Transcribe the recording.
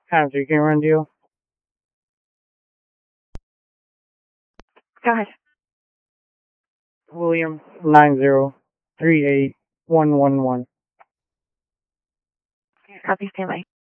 Time 3 can run deal. Go ahead. William 9038111. Copy, stand by.